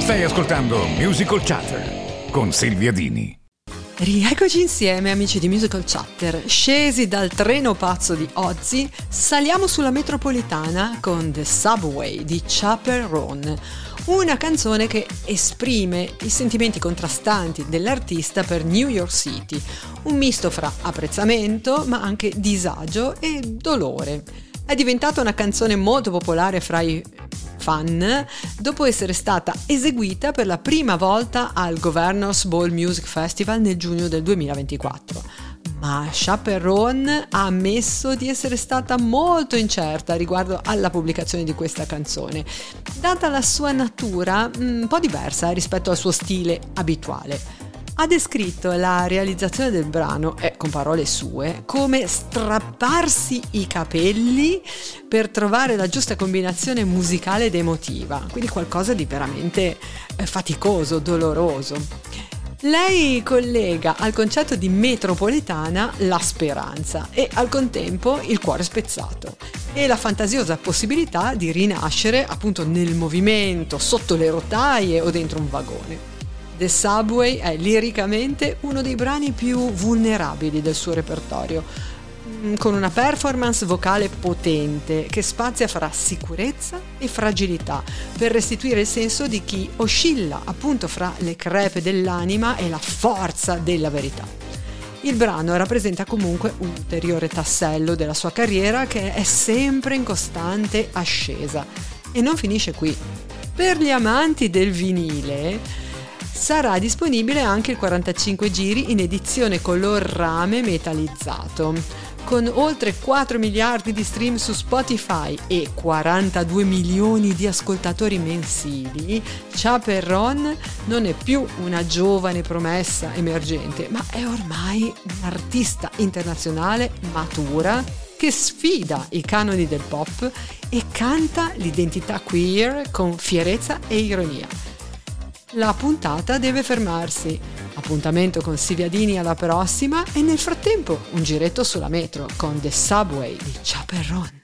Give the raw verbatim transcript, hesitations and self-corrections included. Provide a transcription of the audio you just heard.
Stai ascoltando Musical Chatter con Silvia Dini. Rieccoci insieme, amici di Musical Chatter. Scesi dal treno pazzo di Ozzy, saliamo sulla metropolitana con The Subway di Chaperone, una canzone che esprime i sentimenti contrastanti dell'artista per New York City, un misto fra apprezzamento ma anche disagio e dolore. È diventata una canzone molto popolare fra i fan dopo essere stata eseguita per la prima volta al Governor's Ball Music Festival nel giugno del duemilaventiquattro. Ma Chaperone ha ammesso di essere stata molto incerta riguardo alla pubblicazione di questa canzone, data la sua natura un po' diversa rispetto al suo stile abituale. Ha descritto la realizzazione del brano, e con parole sue, come strapparsi i capelli per trovare la giusta combinazione musicale ed emotiva, quindi qualcosa di veramente faticoso, doloroso. Lei collega al concetto di metropolitana la speranza e al contempo il cuore spezzato e la fantasiosa possibilità di rinascere appunto nel movimento, sotto le rotaie o dentro un vagone. The Subway è liricamente uno dei brani più vulnerabili del suo repertorio, con una performance vocale potente che spazia fra sicurezza e fragilità per restituire il senso di chi oscilla appunto fra le crepe dell'anima e la forza della verità. Il brano rappresenta comunque un ulteriore tassello della sua carriera che è sempre in costante ascesa e non finisce qui. Per gli amanti del vinile sarà disponibile anche il quarantacinque giri in edizione color rame metallizzato. Con oltre quattro miliardi di stream su Spotify e quarantadue milioni di ascoltatori mensili, Chaperone non è più una giovane promessa emergente, ma è ormai un'artista internazionale matura che sfida i canoni del pop e canta l'identità queer con fierezza e ironia. La puntata deve fermarsi. Appuntamento con Silvia Dini alla prossima e nel frattempo un giretto sulla metro con The Subway di Chaperone.